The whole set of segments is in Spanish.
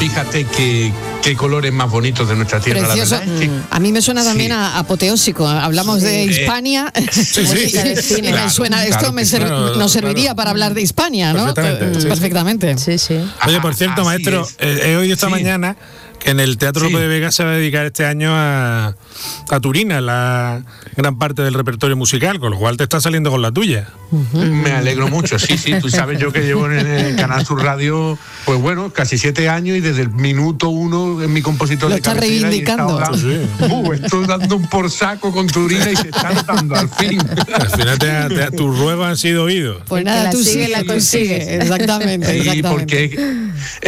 fíjate qué colores más bonitos de nuestra tierra. Precioso. La verdad es que, a mí me suena también a apoteósico. Hablamos de Hispania. Sí. Me suena, esto nos serviría para hablar de Hispania, ¿no? Perfectamente. Sí. Oye, por cierto, maestro, he oído esta mañana que en el Teatro Lope de Vega se va a dedicar este año a Turina, la gran parte del repertorio musical, con lo cual te está saliendo con la tuya. Me alegro mucho, sí, tú sabes yo que llevo en el Canal Sur Radio, pues bueno, casi 7 años y desde el minuto 1 en mi compositor lo de está cabecera reivindicando. Estoy dando un por saco con Turina y se está notando al fin. Al final tus ruegos han sido oídos. Pues nada, tú sigue, la consigue. Exactamente. Sí, porque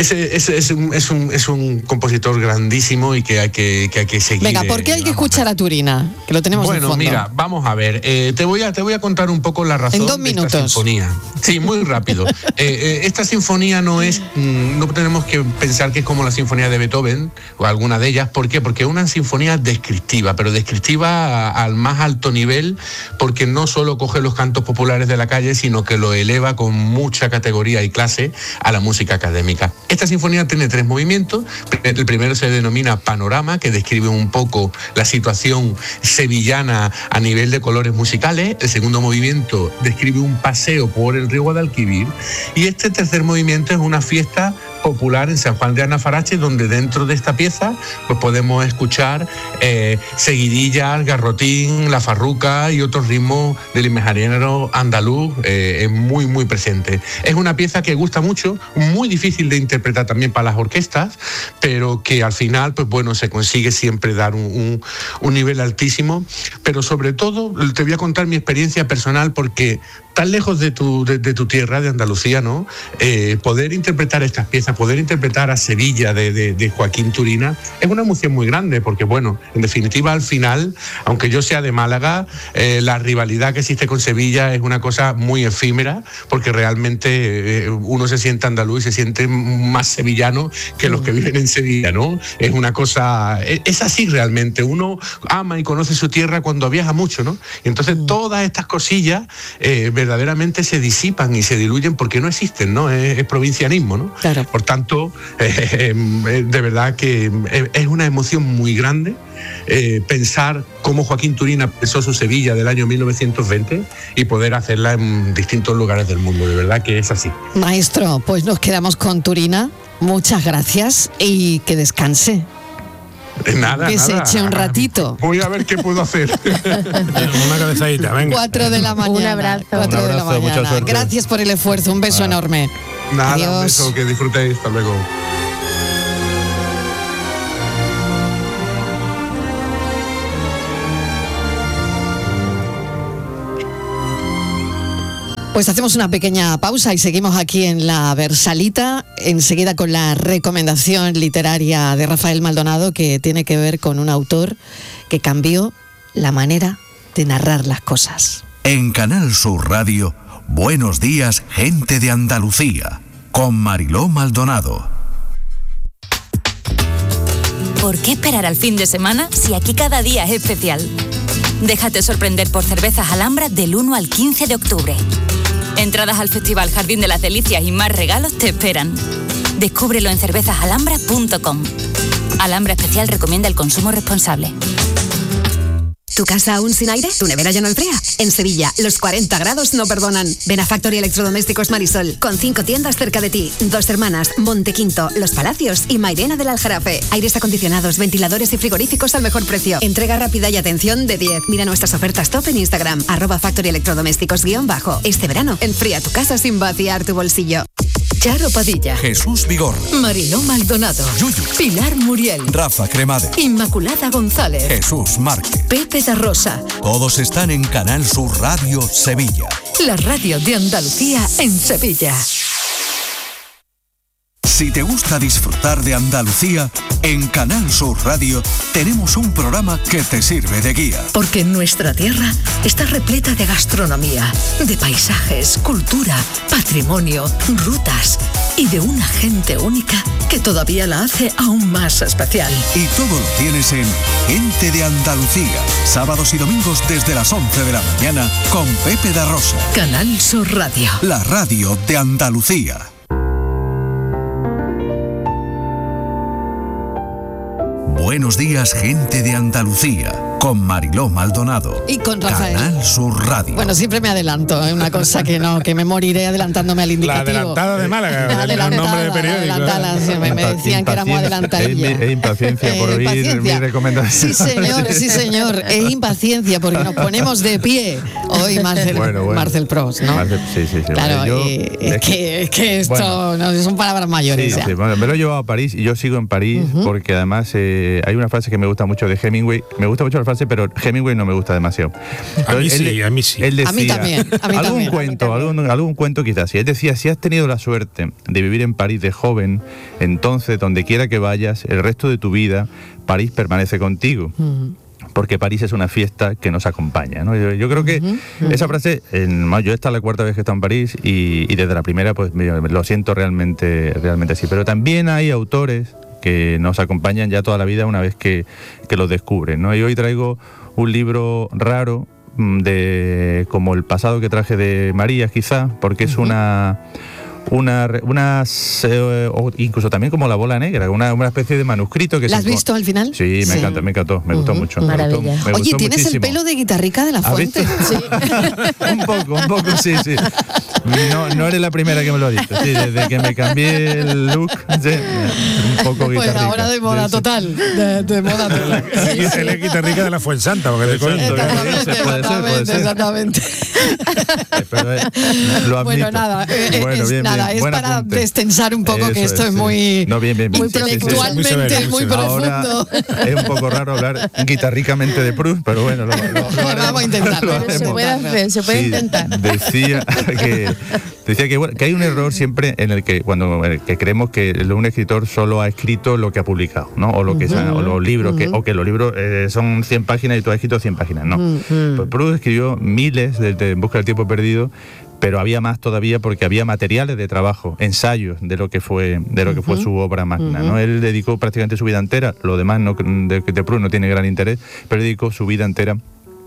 es un compositor grandísimo y que hay que seguir. Venga, ¿por qué hay que escuchar a Turina? Que lo tenemos de fondo. Bueno, mira, vamos a ver. Te voy a contar un poco la razón. En 2 minutos. Esta sinfonía. Sí, muy rápido. Esta sinfonía no tenemos que pensar que es como la sinfonía de Beethoven o alguna de ellas. ¿Por qué? Porque es una sinfonía descriptiva, pero descriptiva al más alto nivel, porque no solo coge los cantos populares de la calle, sino que lo eleva con mucha categoría y clase a la música académica. Esta sinfonía tiene 3 movimientos. El primero se denomina Panorama, que describe un poco la situación sevillana a nivel de colores musicales. El segundo movimiento describe un paseo por el río Guadalquivir. Y este tercer movimiento es una fiesta popular en San Juan de Anafarache, donde dentro de esta pieza pues podemos escuchar seguidillas, garrotín, la farruca y otros ritmos del imaginero andaluz muy, muy presente. Es una pieza que gusta mucho, muy difícil de interpretar también para las orquestas, pero que al final pues bueno, se consigue siempre dar un nivel altísimo. Pero sobre todo te voy a contar mi experiencia personal, porque tan lejos de tu tierra, de Andalucía, ¿no? Poder interpretar estas piezas, poder interpretar a Sevilla de Joaquín Turina, es una emoción muy grande, porque bueno, en definitiva al final, aunque yo sea de Málaga, la rivalidad que existe con Sevilla es una cosa muy efímera, porque realmente uno se siente andaluz y se siente más sevillano que los que viven en Sevilla, ¿no? Es una cosa, es así realmente, uno ama y conoce su tierra cuando viaja mucho, ¿no? Y entonces todas estas cosillas verdaderamente se disipan y se diluyen porque no existen, ¿no? Es provincianismo, ¿no? Claro. Por tanto, de verdad que es una emoción muy grande pensar cómo Joaquín Turina empezó su Sevilla del año 1920 y poder hacerla en distintos lugares del mundo. De verdad que es así. Maestro, pues nos quedamos con Turina. Muchas gracias y que descanse. Nada, que se eche un ratito. Voy a ver qué puedo hacer. Una cabezadita, venga. 4 de la mañana. Un abrazo. 4 de la mañana. Mucha suerte. Gracias por el esfuerzo. Un beso enorme. Nada, Adiós. un beso, que disfrutéis. Hasta luego. Pues hacemos una pequeña pausa y seguimos aquí en La Versalita, enseguida con la recomendación literaria de Rafael Maldonado, que tiene que ver con un autor que cambió la manera de narrar las cosas. En Canal Sur Radio, Buenos días, gente de Andalucía, con Mariló Maldonado. ¿Por qué esperar al fin de semana si aquí cada día es especial? Déjate sorprender por Cervezas Alhambra del 1 al 15 de octubre. Entradas al Festival Jardín de las Delicias y más regalos te esperan. Descúbrelo en cervezasalhambra.com. Alhambra Especial recomienda el consumo responsable. ¿Tu casa aún sin aire? ¿Tu nevera ya no enfría? En Sevilla, los 40 grados no perdonan. Ven a Factory Electrodomésticos Marisol, con 5 tiendas cerca de ti. Dos Hermanas, Montequinto, Los Palacios y Mairena del Aljarafe. Aires acondicionados, ventiladores y frigoríficos al mejor precio. Entrega rápida y atención de 10. Mira nuestras ofertas top en Instagram, @factoryelectrodomésticos_. Este verano, enfría tu casa sin vaciar tu bolsillo. Charo Padilla, Jesús Vigor, Mariló Maldonado, Yuyu, Pilar Muriel, Rafa Cremade, Inmaculada González, Jesús Márquez. Pepe da Rosa. Todos están en Canal Sur Radio Sevilla. La radio de Andalucía en Sevilla. Si te gusta disfrutar de Andalucía, en Canal Sur Radio tenemos un programa que te sirve de guía. Porque nuestra tierra está repleta de gastronomía, de paisajes, cultura, patrimonio, rutas y de una gente única que todavía la hace aún más especial. Y todo lo tienes en Gente de Andalucía, sábados y domingos desde las 11 de la mañana con Pepe da Rosa. Canal Sur Radio. La radio de Andalucía. Buenos días, gente de Andalucía, con Mariló Maldonado. Y con Rafael. Canal Sur Radio. Bueno, siempre me adelanto, es una cosa que no, que me moriré adelantándome al indicativo. La adelantada de Málaga, La el nombre de periódico. Me decían que éramos adelantadillas. Es impaciencia por oír mi recomendación. Sí señor, es impaciencia porque nos ponemos de pie hoy Marcel Proust, ¿no? Sí. Claro, es que esto no son palabras mayores. Sí, bueno, me lo he llevado a París y yo sigo en París porque además hay una frase que me gusta mucho de Hemingway. Me gusta mucho la frase, pero Hemingway no me gusta demasiado. Entonces, a mí sí. Él decía, a mí también. Algún cuento quizás. Y él decía, si has tenido la suerte de vivir en París de joven, entonces donde quiera que vayas, el resto de tu vida, París permanece contigo. Porque París es una fiesta que nos acompaña, ¿no? Yo creo que esa frase, yo esta es la cuarta vez que he estado en París y desde la primera pues lo siento realmente así. Pero también hay autores que nos acompañan ya toda la vida una vez que los descubren, ¿no? Y hoy traigo un libro raro como el pasado que traje de María, quizá, porque es incluso también como La bola negra, una especie de manuscrito que ¿La has visto al final? Sí, me encantó, me gustó mucho. Maravilla. Me Oye, gustó tienes muchísimo. el pelo de guitarrica de la Fuente. Sí. un poco, sí. No eres la primera que me lo ha dicho. Sí, desde que me cambié el look, sí, un poco guitarrica. Pues ahora de moda total. De moda total. Él es guitarrica de la Fuensanta, porque te cuento. Puede ser. Exactamente. Pero, lo admito. Bueno, nada, es buen para apunte. destensar un poco que esto es muy intelectualmente muy profundo. Ahora es un poco raro hablar guitarricamente de Proust, pero bueno, lo vamos a intentarlo. Se puede intentar. Decía que hay un error siempre en el que que creemos que un escritor solo ha escrito lo que ha publicado, ¿no? O lo que o los libros o que los libros son 100 páginas y tú has escrito 100 páginas, no. Pues Proust escribió miles de En busca del tiempo perdido, pero había más todavía porque había materiales de trabajo, ensayos de lo que fue su obra magna, ¿no? Él dedicó prácticamente su vida entera, lo demás de Proust no tiene gran interés, pero dedicó su vida entera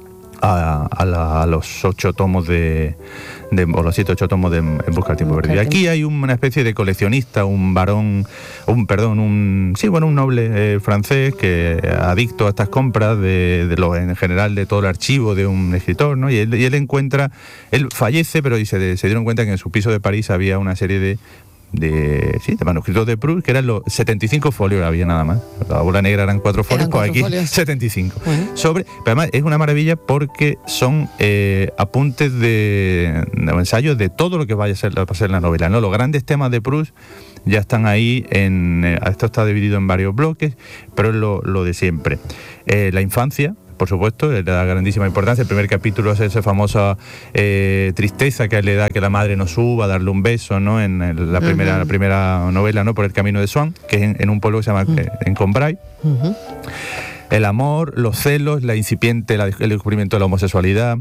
a los 8 tomos o los 7 o 8 tomos de En busca del tiempo perdido. Aquí hay una especie de coleccionista, un noble francés que adicto a estas compras en general de todo el archivo de un escritor, ¿no? Y él fallece, pero se dieron cuenta que en su piso de París había una serie de manuscritos de Proust, que eran los 75 folios, había nada más. La bola negra eran 4 folios, pues aquí folios. 75. Bueno. Pero además es una maravilla porque son apuntes de ensayos de todo lo que vaya a ser la novela, ¿no? Los grandes temas de Proust ya están ahí, esto está dividido en varios bloques, pero es lo de siempre. La infancia, por supuesto, le da grandísima importancia. El primer capítulo es esa famosa tristeza que le da que la madre no suba a darle un beso, ¿no? En la primera novela, ¿no? Por el camino de Swann, que es en un pueblo que se llama en Combray. El amor, los celos, el descubrimiento de la homosexualidad,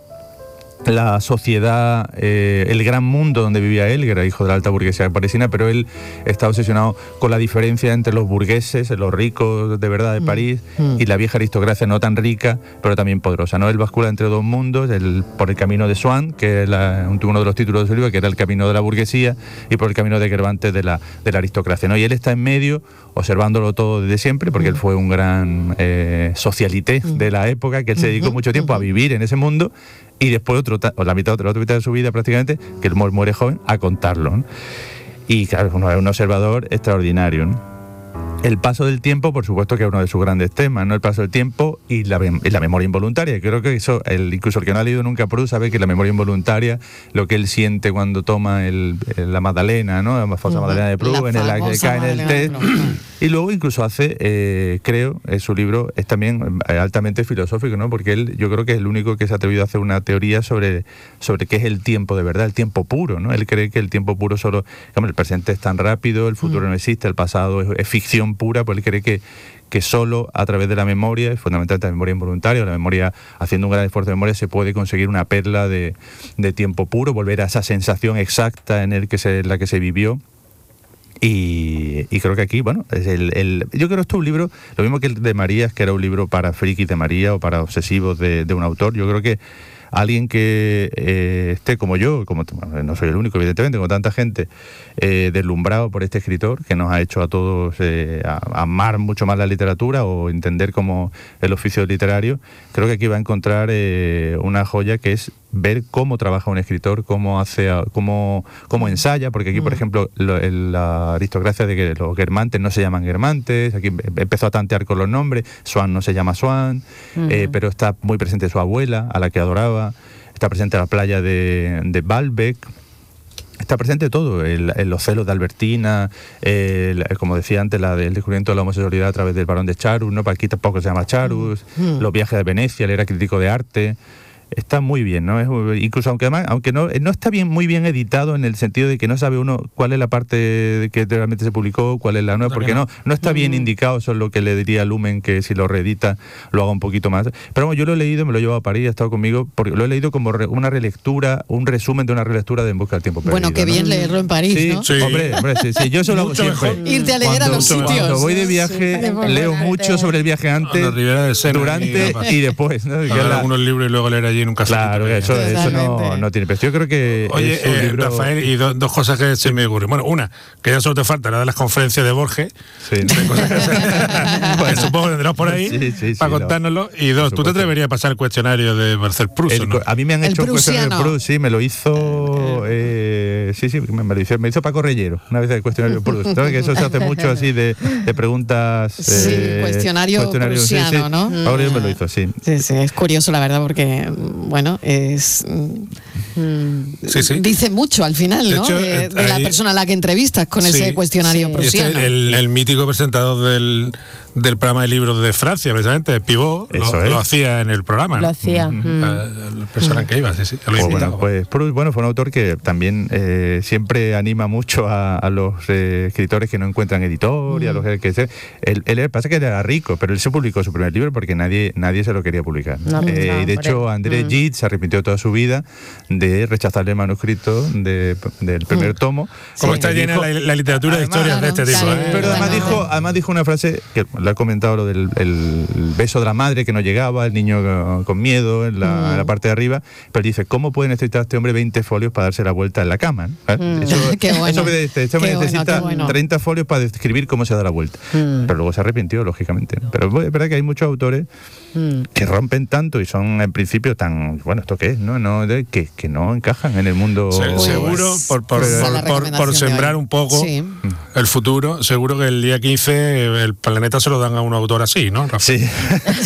la sociedad, el gran mundo donde vivía él, que era hijo de la alta burguesía parisina, pero él está obsesionado con la diferencia entre los burgueses, los ricos de verdad de París, y la vieja aristocracia no tan rica, pero también poderosa, ¿no? Él bascula entre dos mundos, por el camino de Swann, que es uno de los títulos de su libro, que era el camino de la burguesía, y por el camino de Cervantes de la aristocracia, ¿no? Y él está en medio, observándolo todo desde siempre, porque él fue un gran socialité de la época, que él se dedicó mucho tiempo a vivir en ese mundo, y después la otra mitad de su vida prácticamente, que él muere joven, a contarlo, ¿no? Y claro, es un observador extraordinario, ¿no? El paso del tiempo, por supuesto, que es uno de sus grandes temas, ¿no? El paso del tiempo y la memoria involuntaria. Creo que eso, incluso el que no ha leído nunca Proust sabe que la memoria involuntaria, lo que él siente cuando toma la magdalena, ¿no? La famosa magdalena de Proust, en la que cae en el té. Y luego incluso hace, creo, su libro es también altamente filosófico, ¿no? Porque yo creo que es el único que se ha atrevido a hacer una teoría sobre qué es el tiempo de verdad, el tiempo puro, ¿no? Él cree que el tiempo puro solo, el presente es tan rápido, el futuro no existe, el pasado es ficción pura, pues él cree que solo a través de la memoria, y fundamentalmente la memoria involuntaria, la memoria, haciendo un gran esfuerzo de memoria, se puede conseguir una perla de tiempo puro, volver a esa sensación exacta en la que se vivió. Y creo que aquí, bueno, yo creo que esto es un libro, lo mismo que el de María, que era un libro para frikis de María o para obsesivos de un autor. Yo creo que alguien que esté como yo, como no soy el único evidentemente, con tanta gente, deslumbrado por este escritor que nos ha hecho a todos amar mucho más la literatura o entender como el oficio literario, creo que aquí va a encontrar una joya que es ver cómo trabaja un escritor, cómo ensaya, porque aquí, por ejemplo, la aristocracia de que los guermantes no se llaman guermantes, aquí empezó a tantear con los nombres, Swan no se llama Swan, pero está muy presente su abuela, a la que adoraba, está presente la playa de Baalbek, está presente todo, los celos de Albertina, como decía antes, el descubrimiento de la homosexualidad a través del barón de Charus, ¿no? Aquí tampoco se llama Charus, los viajes de Venecia, él era crítico de arte. Está muy bien, ¿no? Incluso aunque no está muy bien editado en el sentido de que no sabe uno cuál es la parte que realmente se publicó, cuál es la nueva, porque no está bien indicado. Eso es lo que le diría a Lumen, que si lo reedita lo haga un poquito más. Pero bueno, yo lo he leído, me lo he llevado a París, ha estado conmigo, porque lo he leído como una relectura, un resumen de una relectura de En busca del tiempo perdido. Bueno, qué bien leerlo en París, sí, ¿no? Sí, hombre, sí, yo eso lo hago siempre. Irte a leer a los sitios. Cuando voy de viaje, leo mucho sobre el viaje antes, durante y después, ¿no? Algunos libros y luego leer allí en un café. Claro, eso no tiene precio. Yo creo que oye, es un libro... Rafael, y dos cosas que se me ocurren. Bueno, una, que ya solo te falta la de las conferencias de Borges. Sí. Que supongo que tendrás por ahí para contárnoslo. Y dos, ¿tú te atreverías a pasar el cuestionario de Marcel Proust? ¿No? A mí me han hecho un cuestionario de Proust, sí, me lo hizo... me hizo Paco Reyero, una vez el cuestionario de Proust. Que eso se hace mucho así de preguntas... cuestionario prusiano, ¿no? Paco Reyero me lo hizo, sí. Sí, es curioso, la verdad, porque, bueno, dice mucho al final, ¿no? De, hecho, de la persona a la que entrevistas con ese cuestionario prusiano. El mítico presentador del programa de libros de Francia, precisamente, Pivot, lo hacía en el programa. Lo hacía. La persona que iba, pues Proust, fue un autor que también siempre anima mucho a los escritores que no encuentran editor y a los que él pasa que él era rico, pero él se publicó su primer libro porque nadie se lo quería publicar. Y de hecho André Gide se arrepintió toda su vida de rechazarle el manuscrito del primer tomo. Como está llena la literatura de historias de este tipo. Pero además dijo una frase que le ha comentado, lo del el beso de la madre que no llegaba, el niño con miedo en la parte de arriba, pero dice, ¿cómo puede necesitar este hombre 20 folios para darse la vuelta en la cama? Qué bueno. Este hombre necesita 30 folios para describir cómo se da la vuelta. Pero luego se arrepintió, lógicamente. Pero es verdad que hay muchos autores que rompen tanto y son en principio tan, ¿esto qué es? Que no encajan en el mundo. Seguro, por sembrar un poco el futuro, seguro que el día 15 el planeta se lo dan a un autor así, ¿no, Rafael? Sí.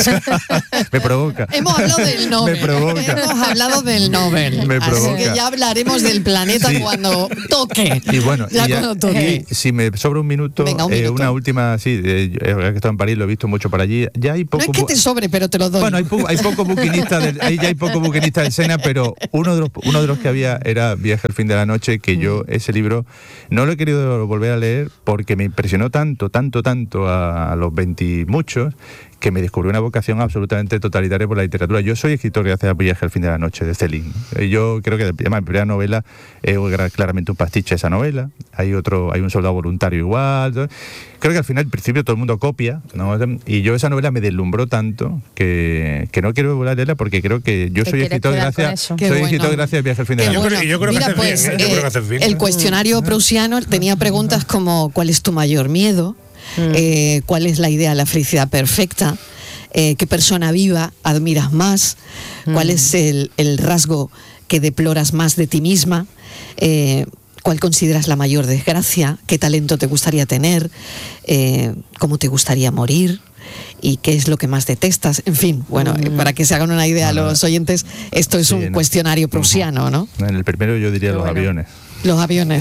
Me provoca. Hemos hablado del Nobel. Me provoca. Hemos hablado del Nobel. Me provoca. Así que ya hablaremos del planeta cuando toque. Y bueno, cuando toque. Si me sobra un minuto, una última, que he estado en París, lo he visto mucho para allí. Ya hay poco. No es que te sobre, pero te lo doy. Bueno, hay poco buquinista hay poco buquinista de escena, pero uno de los que había era Viaje al fin de la noche, que yo ese libro no lo he querido volver a leer porque me impresionó tanto a los 20 y muchos, que me descubrió una vocación absolutamente totalitaria por la literatura. Yo soy escritor gracias a Viaje al fin de la noche, de Céline. Yo creo que además, mi primera novela es claramente un pastiche de esa novela. Hay un soldado voluntario igual. Creo que al final, al principio, todo el mundo copia, ¿no? Y yo esa novela me deslumbró tanto que no quiero volver a leerla porque creo que yo soy escritor gracias a Viaje al fin de la noche. Yo creo que haces bien. El cuestionario prusiano tenía preguntas como ¿cuál es tu mayor miedo? ¿Cuál es la idea de la felicidad perfecta? ¿Qué persona viva admiras más? ¿Cuál es el rasgo que deploras más de ti misma? ¿Cuál consideras la mayor desgracia? ¿Qué talento te gustaría tener? ¿Cómo te gustaría morir? ¿Y qué es lo que más detestas? En fin, para que se hagan una idea a los oyentes, esto es un cuestionario prusiano, ¿no? En el primero yo diría los aviones. Los aviones.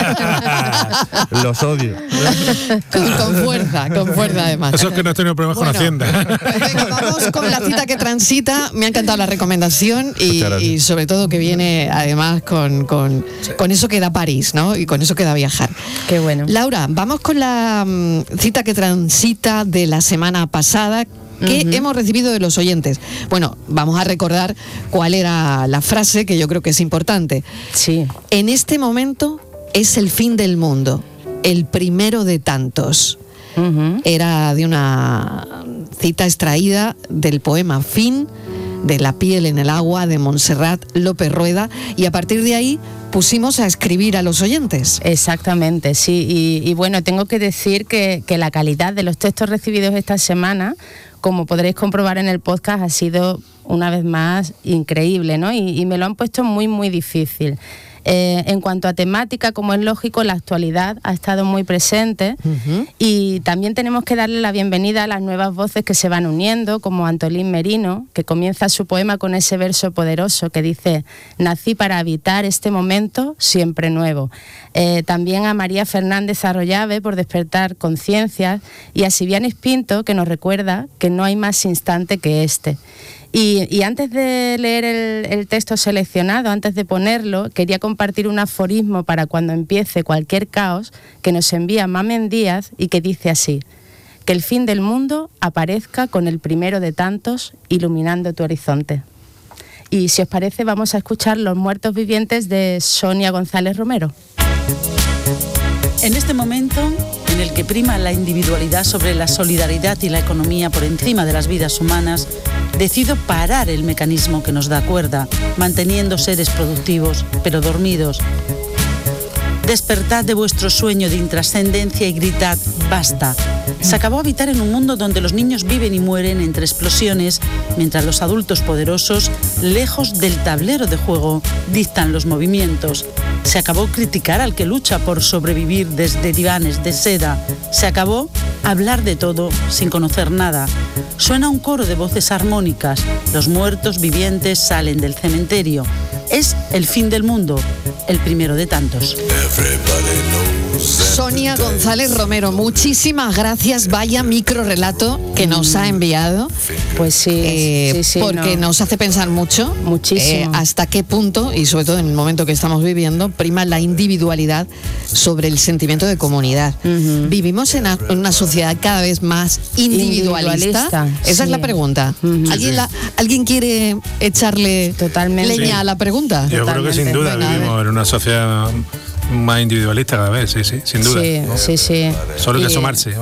Los odio. Con fuerza además. Eso es que no has tenido problemas con Hacienda. Venga, vamos con la cita que transita. Me ha encantado la recomendación y sobre todo que viene además con eso que da París, ¿no? Y con eso que da viajar. Qué bueno. Laura, vamos con la cita que transita de la semana pasada, que hemos recibido de los oyentes. Bueno, vamos a recordar cuál era la frase, que yo creo que es importante. Sí. En este momento es el fin del mundo, el primero de tantos. Era de una cita extraída del poema Fin de La piel en el agua, de Montserrat López Rueda, y a partir de ahí pusimos a escribir a los oyentes. Exactamente, sí, y bueno, tengo que decir que la calidad de los textos recibidos esta semana, como podréis comprobar en el podcast, ha sido una vez más increíble, ¿no? Y me lo han puesto muy, muy difícil. En cuanto a temática, como es lógico, la actualidad ha estado muy presente, y también tenemos que darle la bienvenida a las nuevas voces que se van uniendo, como Antolín Merino, que comienza su poema con ese verso poderoso que dice: nací para habitar este momento siempre nuevo. También a María Fernández Arroyave por despertar conciencias, y a Sivianis Pinto, que nos recuerda que no hay más instante que este. Y antes de leer el texto seleccionado, antes de ponerlo, quería compartir un aforismo para cuando empiece cualquier caos, que nos envía Mamen Díaz, y que dice así: que el fin del mundo aparezca con el primero de tantos, iluminando tu horizonte. Y si os parece, vamos a escuchar Los muertos vivientes de Sonia González Romero. En este momento en el que prima la individualidad sobre la solidaridad y la economía por encima de las vidas humanas, decido parar el mecanismo que nos da cuerda, manteniendo seres productivos, pero dormidos. Despertad de vuestro sueño de intrascendencia y gritad: ¡basta! Se acabó habitar en un mundo donde los niños viven y mueren entre explosiones, mientras los adultos poderosos, lejos del tablero de juego, dictan los movimientos. Se acabó criticar al que lucha por sobrevivir desde divanes de seda. Se acabó hablar de todo sin conocer nada. Suena un coro de voces armónicas. Los muertos vivientes salen del cementerio. Es el fin del mundo, el primero de tantos. Sonia González Romero, muchísimas gracias. Vaya microrelato que nos ha enviado. Pues sí, porque nos hace pensar muchísimo hasta qué punto, y sobre todo en el momento que estamos viviendo, prima la individualidad sobre el sentimiento de comunidad. Vivimos en una sociedad cada vez más individualista. Esa es la pregunta. ¿Alguien quiere echarle leña a la pregunta? Yo creo que sin duda vivimos en una sociedad más individualista cada vez, sí, sin duda. Sí. Solo hay que asomarse.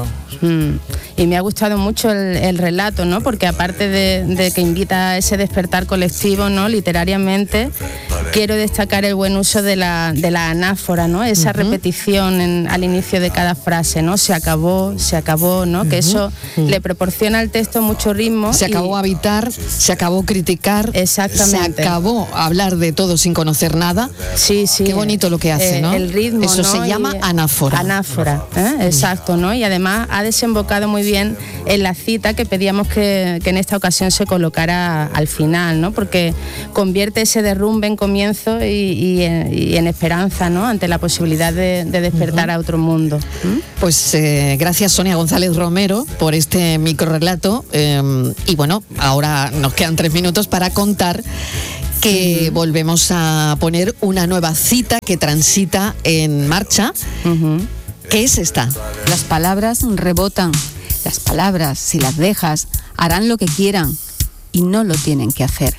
Y me ha gustado mucho el relato, ¿no? Porque aparte de que invita a ese despertar colectivo, ¿no? Literariamente, quiero destacar el buen uso de la anáfora, ¿no? Esa repetición al inicio de cada frase, ¿no? Se acabó, ¿no? Que eso le proporciona al texto mucho ritmo. Se acabó habitar, se acabó criticar. Exactamente. Se acabó hablar de todo sin conocer nada. Sí. Qué bonito lo que hace, ¿no? El ritmo, eso, ¿no? Se llama anáfora. Anáfora, exacto, ¿no? Y además ha desembocado muy bien en la cita que pedíamos que en esta ocasión se colocara al final, ¿no? Porque convierte ese derrumbe en comienzo y en esperanza, ¿no? Ante la posibilidad de despertar a otro mundo. Pues gracias, Sonia González Romero, por este microrelato. Y bueno, ahora nos quedan 3 minutos para contar que volvemos a poner una nueva cita que transita en marcha. ¿Qué es esta? Las palabras rebotan. Las palabras, si las dejas, harán lo que quieran y no lo tienen que hacer.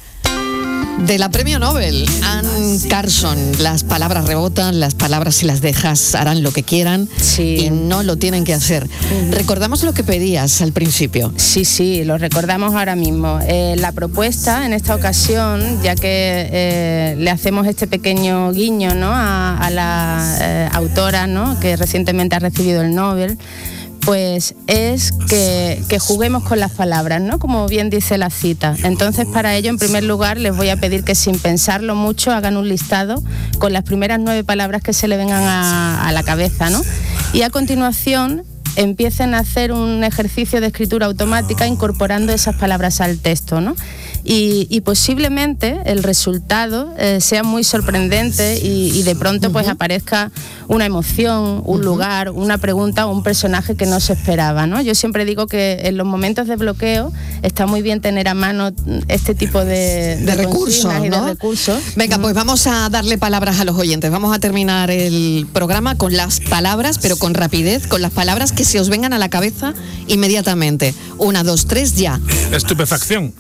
De la premio Nobel, Anne Carson. Las palabras rebotan, las palabras si las dejas harán lo que quieran y no lo tienen que hacer. Recordamos lo que pedías al principio. Sí, lo recordamos ahora mismo. La propuesta en esta ocasión, ya que le hacemos este pequeño guiño, ¿no? a la autora, ¿no? que recientemente ha recibido el Nobel, pues es que juguemos con las palabras, ¿no? Como bien dice la cita. Entonces, para ello, en primer lugar, les voy a pedir que sin pensarlo mucho hagan un listado con las primeras 9 palabras que se le vengan a la cabeza, ¿no? Y a continuación empiecen a hacer un ejercicio de escritura automática incorporando esas palabras al texto, ¿no? Y posiblemente el resultado sea muy sorprendente y de pronto pues aparezca una emoción, un lugar, una pregunta o un personaje que no se esperaba, ¿no? Yo siempre digo que en los momentos de bloqueo está muy bien tener a mano este tipo de recursos, ¿no? Y de recursos. Venga, pues vamos a darle palabras a los oyentes. Vamos a terminar el programa con las palabras, pero con rapidez, con las palabras que se os vengan a la cabeza inmediatamente. 1, 2, 3, ya. Estupefacción.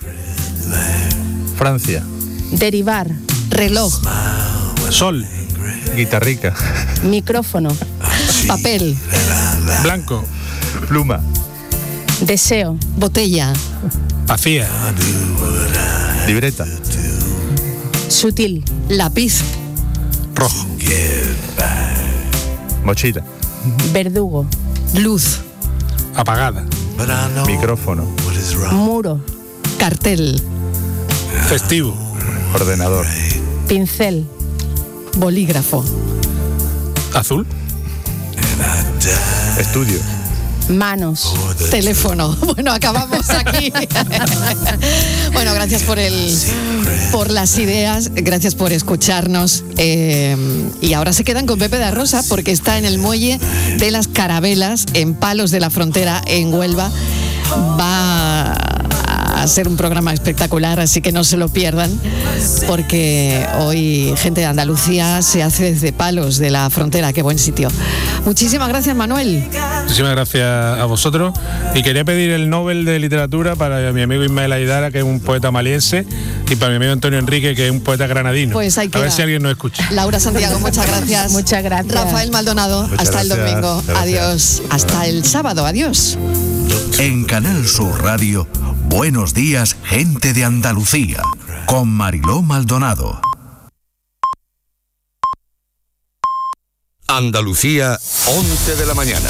Francia. Derivar. Reloj. Sol. Guitarrica. Micrófono. Papel. Blanco. Pluma. Deseo. Botella. Vacía. Libreta. Sutil. Lápiz. Rojo. Mochila. Verdugo. Luz. Apagada. Micrófono. Muro. Cartel. Festivo. Ordenador. Pincel. Bolígrafo. Azul. Estudio. Manos. Teléfono. Bueno, acabamos aquí. Bueno, gracias por las ideas, gracias por escucharnos. Y ahora se quedan con Pepe da Rosa porque está en el muelle de las Carabelas, en Palos de la Frontera, en Huelva. Va a ser un programa espectacular, así que no se lo pierdan, porque hoy Gente de Andalucía se hace desde Palos de la Frontera. Qué buen sitio. Muchísimas gracias, Manuel. Muchísimas gracias a vosotros. Y quería pedir el Nobel de Literatura para mi amigo Ismael Aidara, que es un poeta maliense, y para mi amigo Antonio Enrique, que es un poeta granadino. Pues hay que a ver si alguien nos escucha. Laura Santiago, muchas gracias. Muchas gracias. Rafael Maldonado, muchas hasta gracias, el domingo. Adiós. Hasta el sábado. Adiós. En Canal Sur Radio, Buenos Días, Gente de Andalucía, con Mariló Maldonado. Andalucía, 11 de la mañana.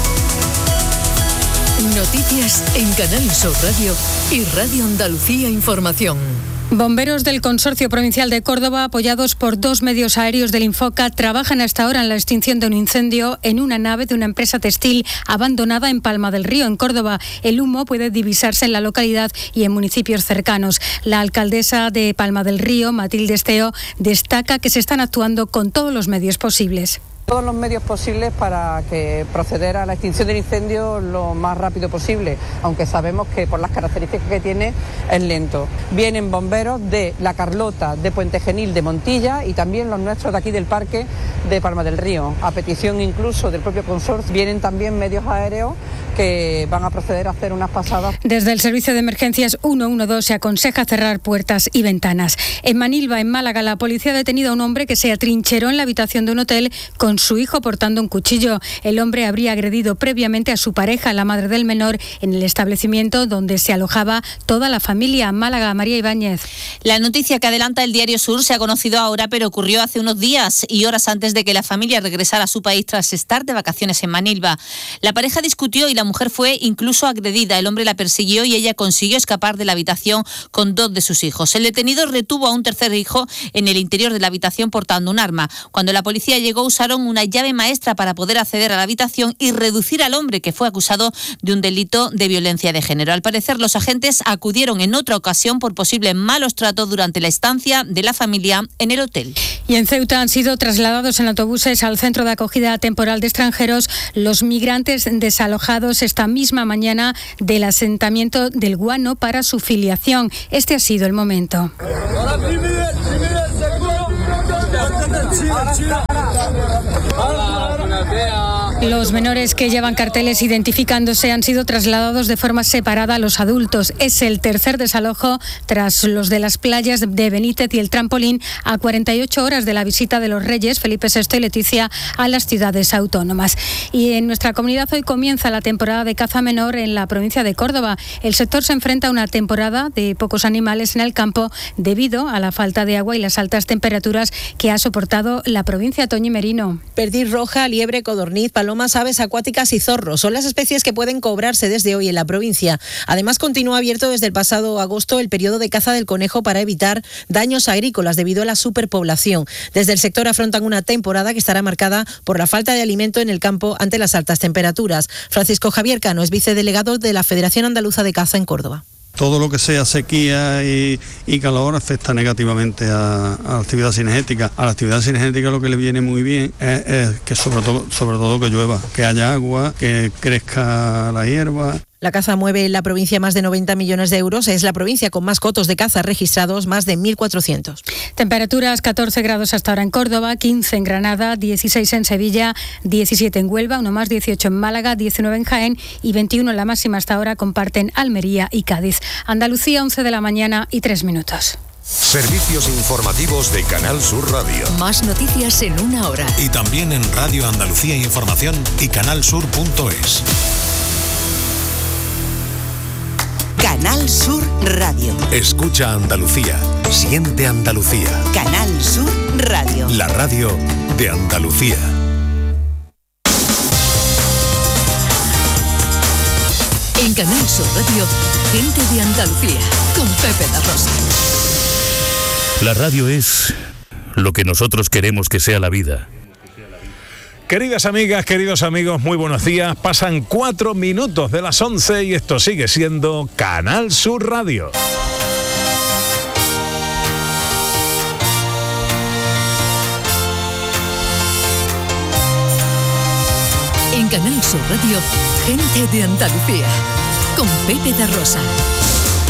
Noticias en Canal Sur Radio y Radio Andalucía Información. Bomberos del Consorcio Provincial de Córdoba, apoyados por 2 medios aéreos del Infoca, trabajan hasta ahora en la extinción de un incendio en una nave de una empresa textil abandonada en Palma del Río, en Córdoba. El humo puede divisarse en la localidad y en municipios cercanos. La alcaldesa de Palma del Río, Matilde Esteo, destaca que se están actuando con todos los medios posibles. Todos los medios posibles para que proceder a la extinción del incendio lo más rápido posible, aunque sabemos que por las características que tiene es lento. Vienen bomberos de La Carlota, de Puente Genil, de Montilla y también los nuestros de aquí del Parque de Palma del Río. A petición incluso del propio consorcio, vienen también medios aéreos que van a proceder a hacer unas pasadas. Desde el Servicio de Emergencias 112 se aconseja cerrar puertas y ventanas. En Manilva, en Málaga, la policía ha detenido a un hombre que se atrincheró en la habitación de un hotel con su hijo portando un cuchillo. El hombre habría agredido previamente a su pareja, la madre del menor, en el establecimiento donde se alojaba toda la familia. Málaga, María Ibáñez. La noticia que adelanta el Diario Sur se ha conocido ahora, pero ocurrió hace unos días y horas antes de que la familia regresara a su país tras estar de vacaciones en Manilva. La pareja discutió y la mujer fue incluso agredida. El hombre la persiguió y ella consiguió escapar de la habitación con 2 de sus hijos. El detenido retuvo a un tercer hijo en el interior de la habitación portando un arma. Cuando la policía llegó, usaron una llave maestra para poder acceder a la habitación y reducir al hombre, que fue acusado de un delito de violencia de género. Al parecer, los agentes acudieron en otra ocasión por posibles malos tratos durante la estancia de la familia en el hotel. Y en Ceuta han sido trasladados en autobuses al centro de acogida temporal de extranjeros los migrantes desalojados esta misma mañana del asentamiento del Guano para su filiación. Este ha sido el momento. Los menores que llevan carteles identificándose han sido trasladados de forma separada a los adultos. Es el tercer desalojo tras los de las playas de Benítez y el Trampolín, a 48 horas de la visita de los Reyes, Felipe VI y Leticia, a las ciudades autónomas. Y en nuestra comunidad hoy comienza la temporada de caza menor en la provincia de Córdoba. El sector se enfrenta a una temporada de pocos animales en el campo debido a la falta de agua y las altas temperaturas que ha soportado la provincia. Toñi Merino. Perdiz roja, liebre, codorniz, palomas, aves acuáticas y zorros son las especies que pueden cobrarse desde hoy en la provincia. Además, continúa abierto desde el pasado agosto el periodo de caza del conejo para evitar daños agrícolas debido a la superpoblación. Desde el sector afrontan una temporada que estará marcada por la falta de alimento en el campo ante las altas temperaturas. Francisco Javier Cano es vicedelegado de la Federación Andaluza de Caza en Córdoba. Todo lo que sea sequía y calor afecta negativamente a la actividad cinegética. A la actividad cinegética lo que le viene muy bien es que sobre todo que llueva, que haya agua, que crezca la hierba. La caza mueve en la provincia más de 90 millones de euros. Es la provincia con más cotos de caza registrados, más de 1.400. Temperaturas: 14 grados hasta ahora en Córdoba, 15 en Granada, 16 en Sevilla, 17 en Huelva, uno más, 18 en Málaga, 19 en Jaén y 21 la máxima hasta ahora comparten Almería y Cádiz. Andalucía, 11 de la mañana y 3 minutos. Servicios informativos de Canal Sur Radio. Más noticias en una hora. Y también en Radio Andalucía Información y canalsur.es. Canal Sur Radio. Escucha Andalucía. Siente Andalucía. Canal Sur Radio. La radio de Andalucía. En Canal Sur Radio, Gente de Andalucía, con Pepe da Rosa. La radio es lo que nosotros queremos que sea la vida. Queridas amigas, queridos amigos, muy buenos días. Pasan 4 minutos de las 11 y esto sigue siendo Canal Sur Radio. En Canal Sur Radio, Gente de Andalucía, con Pepe da Rosa.